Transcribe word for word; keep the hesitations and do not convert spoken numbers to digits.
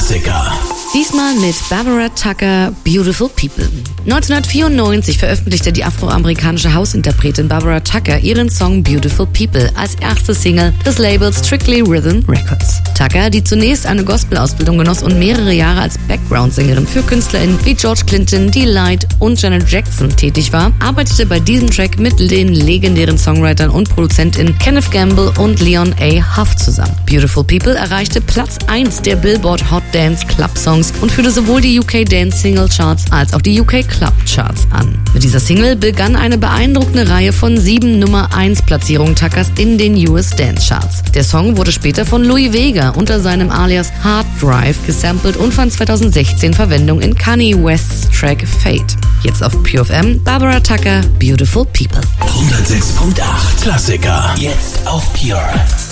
Klassiker. Diesmal mit Barbara Tucker, Beautiful People. neunzehnhundertvierundneunzig veröffentlichte die afroamerikanische Hausinterpretin Barbara Tucker ihren Song Beautiful People als erste Single des Labels Strictly Rhythm Records. Tucker, die zunächst eine Gospelausbildung genoss und mehrere Jahre als Background-Sängerin für KünstlerInnen wie George Clinton, Delight und Janet Jackson tätig war, arbeitete bei diesem Track mit den legendären Songwritern und ProduzentInnen Kenneth Gamble und Leon A. Huff zusammen. Beautiful People erreichte Platz eins der Billboard Hot Dance Club Songs und führte sowohl die U K Dance Single Charts als auch die U K Club Charts an. Mit dieser Single begann eine beeindruckende Reihe von sieben Nummer eins Platzierungen Tuckers in den U S Dance Charts. Der Song wurde später von Louis Vega unter seinem Alias Hard Drive gesampelt und fand zweitausendsechzehn Verwendung in Kanye Wests Track Fate. Jetzt auf Pure F M, Barbara Tucker, Beautiful People. hundertsechs Komma acht Klassiker. Jetzt auf Pure.